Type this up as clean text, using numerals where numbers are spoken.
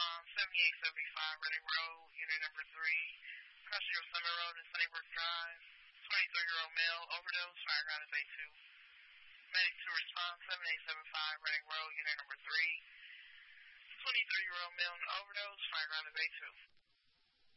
respond, 7875 Reading Road, unit number 3, Custer Summit Road and Sunnybrook Drive. 23-year-old male, overdose, fireground is A2. Medic 2 respond, 7875 Reading Road, unit number 3. 23-year-old male, overdose, fireground is A2.